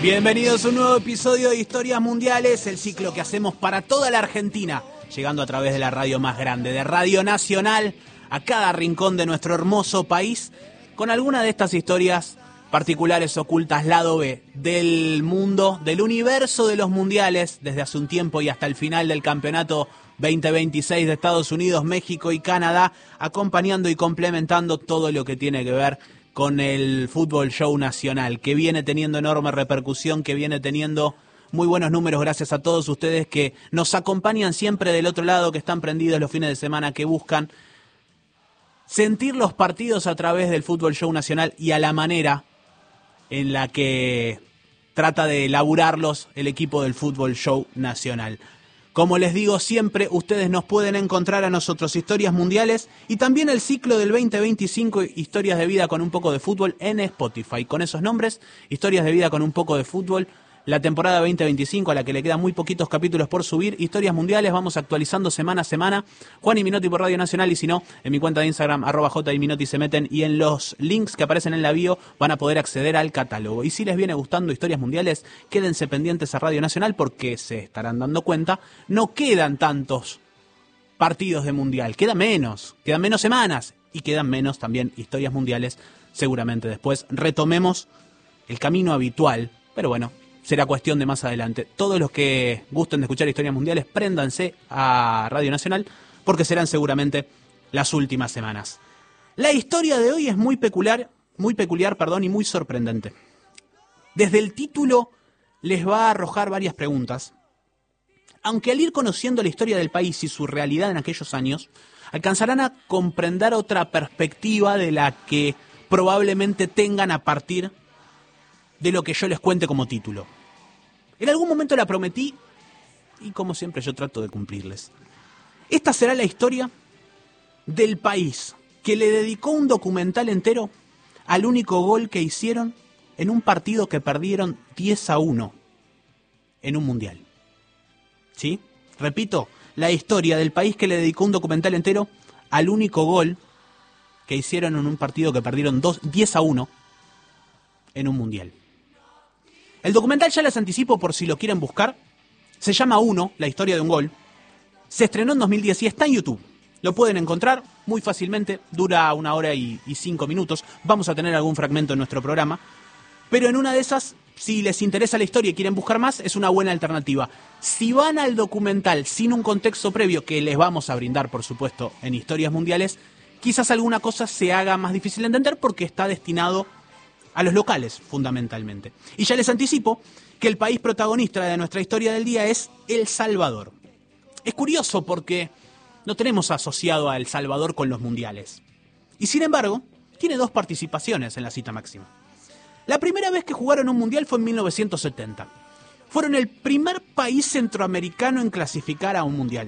Bienvenidos a un nuevo episodio de Historias Mundiales, el ciclo que hacemos para toda la Argentina, llegando a través de la radio más grande, de Radio Nacional, a cada rincón de nuestro hermoso país, con alguna de estas historias particulares ocultas, lado B, del mundo, del universo de los mundiales, desde hace un tiempo y hasta el final del campeonato 2026 de Estados Unidos, México y Canadá, acompañando y complementando todo lo que tiene que ver con el fútbol show nacional, que viene teniendo enorme repercusión, que viene teniendo muy buenos números gracias a todos ustedes que nos acompañan siempre del otro lado, que están prendidos los fines de semana, que buscan sentir los partidos a través del fútbol show nacional y a la manera en la que trata de elaborarlos el equipo del fútbol show nacional. Como les digo siempre, ustedes nos pueden encontrar a nosotros, Historias Mundiales, y también el ciclo del 2025, Historias de Vida con un poco de fútbol, en Spotify. Con esos nombres, Historias de Vida con un poco de fútbol, la temporada 2025, a la que le quedan muy poquitos capítulos por subir, Historias Mundiales, vamos actualizando semana a semana, Juan y Minotti por Radio Nacional, y si no, en mi cuenta de Instagram, @JYMinotti, se meten y en los links que aparecen en la bio van a poder acceder al catálogo. Y si les viene gustando Historias Mundiales, quédense pendientes a Radio Nacional porque se estarán dando cuenta, no quedan tantos partidos de Mundial, quedan menos semanas y quedan menos también Historias Mundiales. Seguramente después retomemos el camino habitual, pero bueno, será cuestión de más adelante. Todos los que gusten de escuchar Historias Mundiales, préndanse a Radio Nacional, porque serán seguramente las últimas semanas. La historia de hoy es muy peculiar, y muy sorprendente. Desde el título les va a arrojar varias preguntas, aunque al ir conociendo la historia del país y su realidad en aquellos años, alcanzarán a comprender otra perspectiva de la que probablemente tengan a partir de lo que yo les cuente como título. En algún momento la prometí y como siempre yo trato de cumplirles. Esta será la historia del país que le dedicó un documental entero al único gol que hicieron en un partido que perdieron 10-1 en un mundial. ¿Sí? Repito, la historia del país que le dedicó un documental entero al único gol que hicieron en un partido que perdieron 10-1 en un mundial. El documental, ya les anticipo por si lo quieren buscar, se llama Uno, la historia de un gol. Se estrenó en 2010 y está en YouTube. Lo pueden encontrar muy fácilmente, dura 1 hora y 5 minutos. Vamos a tener algún fragmento en nuestro programa. Pero en una de esas, si les interesa la historia y quieren buscar más, es una buena alternativa. Si van al documental sin un contexto previo, que les vamos a brindar, por supuesto, en Historias Mundiales, quizás alguna cosa se haga más difícil de entender porque está destinado a los locales, fundamentalmente. Y ya les anticipo que el país protagonista de nuestra historia del día es El Salvador. Es curioso porque no tenemos asociado a El Salvador con los mundiales. Y sin embargo, tiene 2 participaciones en la cita máxima. La primera vez que jugaron un mundial fue en 1970. Fueron el primer país centroamericano en clasificar a un mundial.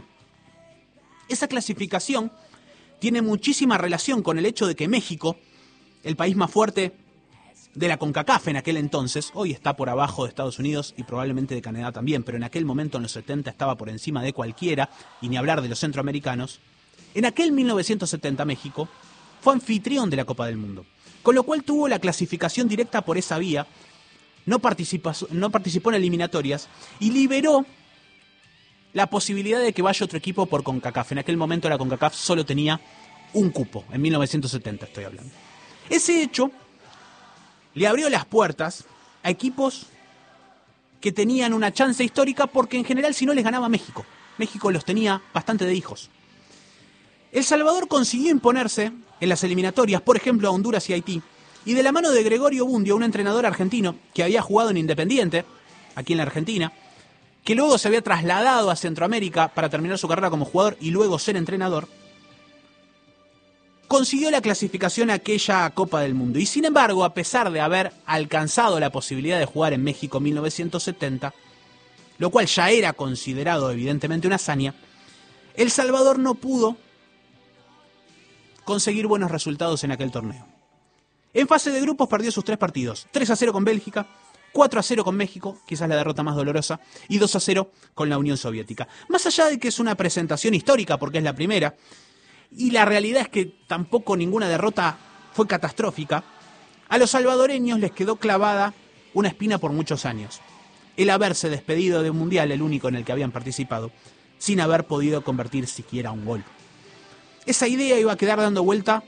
Esa clasificación tiene muchísima relación con el hecho de que México, el país más fuerte de la CONCACAF en aquel entonces, hoy está por abajo de Estados Unidos y probablemente de Canadá también, pero en aquel momento, en los 70, estaba por encima de cualquiera, y ni hablar de los centroamericanos. En aquel 1970 México fue anfitrión de la Copa del Mundo, con lo cual tuvo la clasificación directa por esa vía, no participó en eliminatorias y liberó la posibilidad de que vaya otro equipo por CONCACAF. En aquel momento la CONCACAF solo tenía un cupo, en 1970 estoy hablando. Ese hecho le abrió las puertas a equipos que tenían una chance histórica porque en general si no les ganaba México. México los tenía bastante de hijos. El Salvador consiguió imponerse en las eliminatorias, por ejemplo a Honduras y Haití, y de la mano de Gregorio Bundio, un entrenador argentino que había jugado en Independiente, aquí en la Argentina, que luego se había trasladado a Centroamérica para terminar su carrera como jugador y luego ser entrenador, consiguió la clasificación a aquella Copa del Mundo. Y sin embargo, a pesar de haber alcanzado la posibilidad de jugar en México en 1970, lo cual ya era considerado evidentemente una hazaña, El Salvador no pudo conseguir buenos resultados en aquel torneo. En fase de grupos perdió sus 3 partidos, 3-0 con Bélgica, 4-0 con México, quizás la derrota más dolorosa, y 2-0 con la Unión Soviética. Más allá de que es una presentación histórica porque es la primera, y la realidad es que tampoco ninguna derrota fue catastrófica, a los salvadoreños les quedó clavada una espina por muchos años: el haberse despedido de un mundial, el único en el que habían participado, sin haber podido convertir siquiera un gol. Esa idea iba a quedar dando vuelta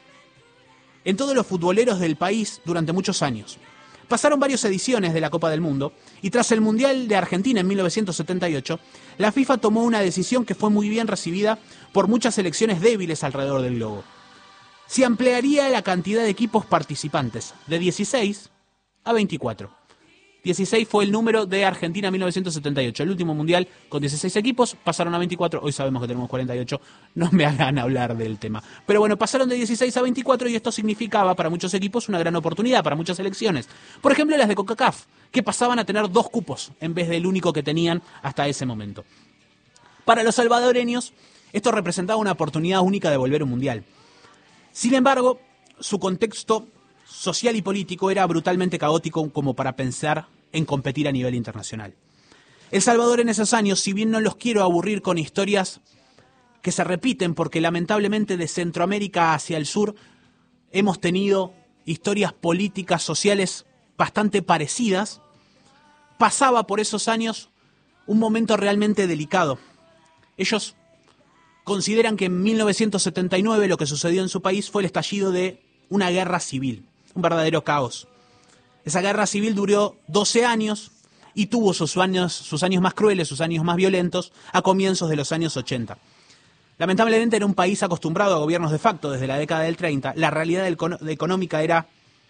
en todos los futboleros del país durante muchos años. Pasaron varias ediciones de la Copa del Mundo y tras el Mundial de Argentina en 1978, la FIFA tomó una decisión que fue muy bien recibida por muchas selecciones débiles alrededor del globo. Se ampliaría la cantidad de equipos participantes de 16 a 24. 16 fue el número de Argentina en 1978. El último mundial con 16 equipos, pasaron a 24. Hoy sabemos que tenemos 48. No me hagan hablar del tema. Pero bueno, pasaron de 16 a 24 y esto significaba para muchos equipos una gran oportunidad, para muchas selecciones. Por ejemplo, las de CONCACAF, que pasaban a tener 2 cupos en vez del único que tenían hasta ese momento. Para los salvadoreños, esto representaba una oportunidad única de volver a un mundial. Sin embargo, su contexto social y político era brutalmente caótico como para pensar en competir a nivel internacional. El Salvador en esos años, si bien no los quiero aburrir con historias que se repiten, porque lamentablemente de Centroamérica hacia el sur hemos tenido historias políticas, sociales bastante parecidas, pasaba por esos años un momento realmente delicado. Ellos consideran que en 1979 lo que sucedió en su país fue el estallido de una guerra civil. Un verdadero caos. Esa guerra civil duró 12 años y tuvo sus años más crueles, sus años más violentos, a comienzos de los años 80. Lamentablemente era un país acostumbrado a gobiernos de facto desde la década del 30. La realidad económica era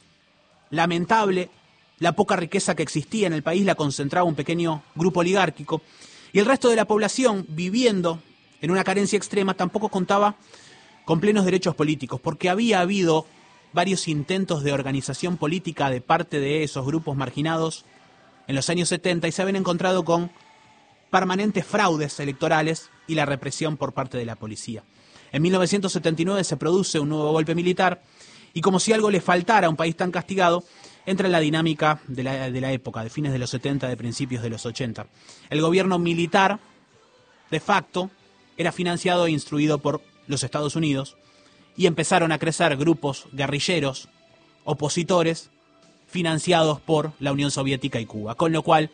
lamentable. La poca riqueza que existía en el país la concentraba un pequeño grupo oligárquico. Y el resto de la población, viviendo en una carencia extrema, tampoco contaba con plenos derechos políticos, porque había habido varios intentos de organización política de parte de esos grupos marginados en los años 70 y se habían encontrado con permanentes fraudes electorales y la represión por parte de la policía. En 1979 se produce un nuevo golpe militar y, como si algo le faltara a un país tan castigado, entra en la dinámica de la época, de fines de los 70, de principios de los 80. El gobierno militar, de facto, era financiado e instruido por los Estados Unidos, y empezaron a crecer grupos guerrilleros, opositores, financiados por la Unión Soviética y Cuba, con lo cual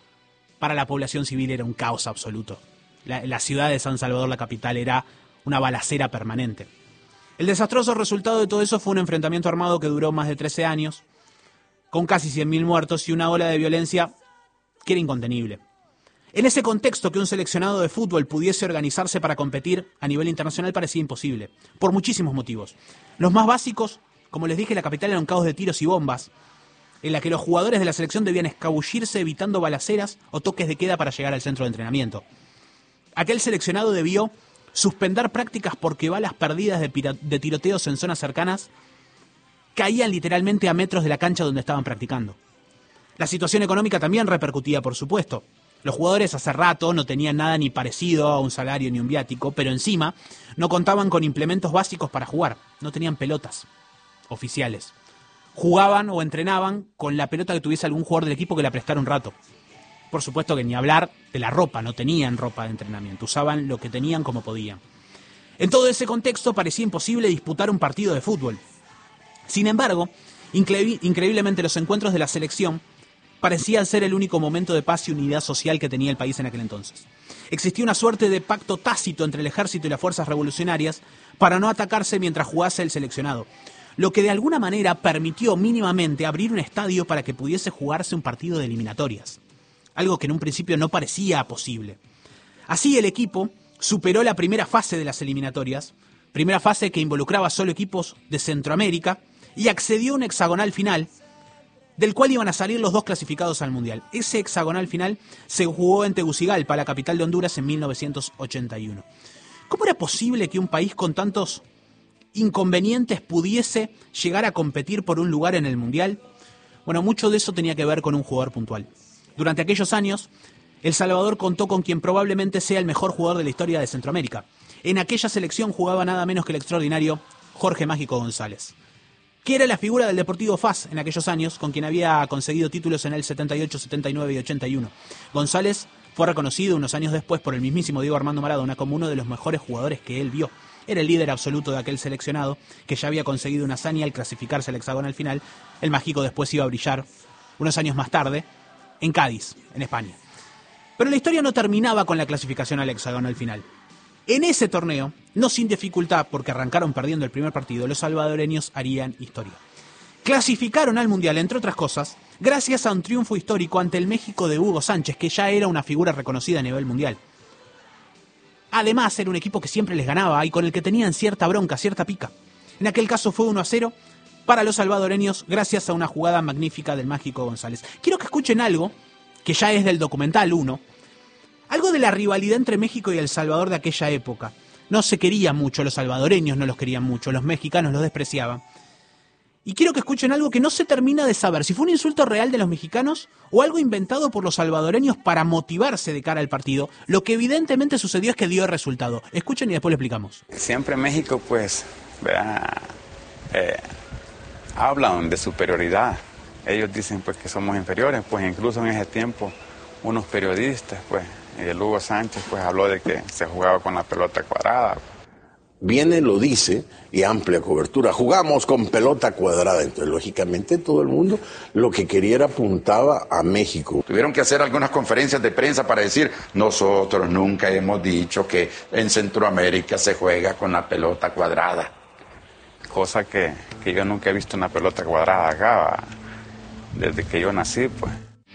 para la población civil era un caos absoluto. La ciudad de San Salvador, la capital, era una balacera permanente. El desastroso resultado de todo eso fue un enfrentamiento armado que duró más de 13 años, con casi 100.000 muertos y una ola de violencia que era incontenible. En ese contexto, que un seleccionado de fútbol pudiese organizarse para competir a nivel internacional parecía imposible, por muchísimos motivos. Los más básicos, como les dije, la capital era un caos de tiros y bombas, en la que los jugadores de la selección debían escabullirse evitando balaceras o toques de queda para llegar al centro de entrenamiento. Aquel seleccionado debió suspender prácticas porque balas perdidas de tiroteos en zonas cercanas caían literalmente a metros de la cancha donde estaban practicando. La situación económica también repercutía, por supuesto. Los jugadores hace rato no tenían nada ni parecido a un salario ni un viático, pero encima no contaban con implementos básicos para jugar. No tenían pelotas oficiales. Jugaban o entrenaban con la pelota que tuviese algún jugador del equipo que la prestara un rato. Por supuesto que ni hablar de la ropa, no tenían ropa de entrenamiento, usaban lo que tenían como podían. En todo ese contexto parecía imposible disputar un partido de fútbol. Sin embargo, increíblemente los encuentros de la selección parecían ser el único momento de paz y unidad social que tenía el país en aquel entonces. Existía una suerte de pacto tácito entre el ejército y las fuerzas revolucionarias para no atacarse mientras jugase el seleccionado, lo que de alguna manera permitió mínimamente abrir un estadio para que pudiese jugarse un partido de eliminatorias, algo que en un principio no parecía posible. Así el equipo superó la primera fase de las eliminatorias, primera fase que involucraba solo equipos de Centroamérica, y accedió a un hexagonal final, del cual iban a salir los 2 clasificados al Mundial. Ese hexagonal final se jugó en Tegucigalpa, la capital de Honduras, en 1981. ¿Cómo era posible que un país con tantos inconvenientes pudiese llegar a competir por un lugar en el Mundial? Bueno, mucho de eso tenía que ver con un jugador puntual. Durante aquellos años, El Salvador contó con quien probablemente sea el mejor jugador de la historia de Centroamérica. En aquella selección jugaba nada menos que el extraordinario Jorge Mágico González, que era la figura del Deportivo FAS en aquellos años, con quien había conseguido títulos en el 78, 79 y 81. González fue reconocido unos años después por el mismísimo Diego Armando Maradona como uno de los mejores jugadores que él vio. Era el líder absoluto de aquel seleccionado, que ya había conseguido una hazaña al clasificarse al hexagonal final. El Mágico después iba a brillar unos años más tarde, en Cádiz, en España. Pero la historia no terminaba con la clasificación al hexagonal final. En ese torneo, no sin dificultad porque arrancaron perdiendo el primer partido, los salvadoreños harían historia. Clasificaron al Mundial, entre otras cosas, gracias a un triunfo histórico ante el México de Hugo Sánchez, que ya era una figura reconocida a nivel mundial. Además, era un equipo que siempre les ganaba y con el que tenían cierta bronca, cierta pica. En aquel caso fue 1-0 para los salvadoreños gracias a una jugada magnífica del Mágico González. Quiero que escuchen algo, que ya es del documental 1, algo de la rivalidad entre México y El Salvador de aquella época. No se querían mucho, los salvadoreños no los querían mucho, los mexicanos los despreciaban. Y quiero que escuchen algo que no se termina de saber, si fue un insulto real de los mexicanos o algo inventado por los salvadoreños para motivarse de cara al partido. Lo que evidentemente sucedió es que dio resultado. Escuchen y después lo explicamos. Siempre México, pues, hablan de superioridad. Ellos dicen pues que somos inferiores, pues incluso en ese tiempo unos periodistas, pues, el Hugo Sánchez, pues habló de que se jugaba con la pelota cuadrada. Viene, lo dice, y amplia cobertura. Jugamos con pelota cuadrada. Entonces, lógicamente, todo el mundo lo que quería era apuntaba a México. Tuvieron que hacer algunas conferencias de prensa para decir, nosotros nunca hemos dicho que en Centroamérica se juega con la pelota cuadrada. Cosa que yo nunca he visto una pelota cuadrada acá, desde que yo nací, pues.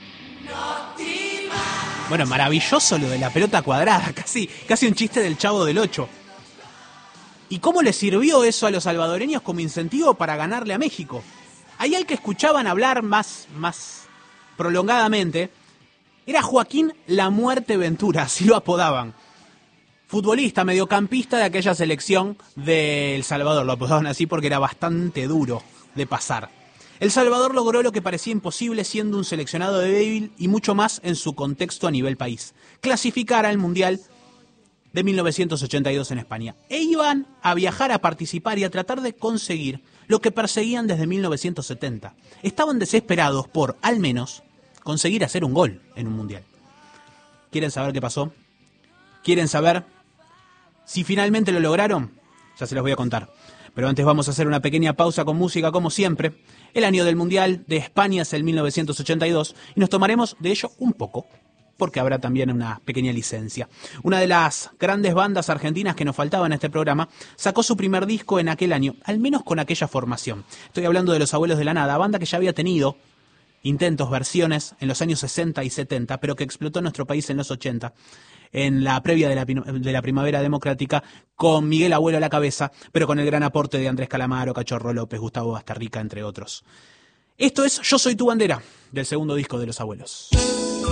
Bueno, maravilloso lo de la pelota cuadrada, casi un chiste del Chavo del Ocho. ¿Y cómo le sirvió eso a los salvadoreños como incentivo para ganarle a México? Ahí al que escuchaban hablar más prolongadamente era Joaquín La Muerte Ventura, así lo apodaban. Futbolista, mediocampista de aquella selección de El Salvador, lo apodaban así porque era bastante duro de pasar. El Salvador logró lo que parecía imposible siendo un seleccionado débil y mucho más en su contexto a nivel país: clasificar al Mundial de 1982 en España. E iban a viajar a participar y a tratar de conseguir lo que perseguían desde 1970. Estaban desesperados por, al menos, conseguir hacer un gol en un Mundial. ¿Quieren saber qué pasó? ¿Quieren saber si finalmente lo lograron? Ya se los voy a contar. Pero antes vamos a hacer una pequeña pausa con música, como siempre. El año del Mundial de España es el 1982 y nos tomaremos de ello un poco, porque habrá también una pequeña licencia. Una de las grandes bandas argentinas que nos faltaba en este programa sacó su primer disco en aquel año, al menos con aquella formación. Estoy hablando de Los Abuelos de la Nada, banda que ya había tenido intentos, versiones en los años 60 y 70, pero que explotó en nuestro país en los 80, en la previa de la Primavera Democrática, con Miguel Abuelo a la cabeza, pero con el gran aporte de Andrés Calamaro, Cachorro López, Gustavo Bastarrica, entre otros. Esto es Yo Soy Tu Bandera, del segundo disco de Los Abuelos.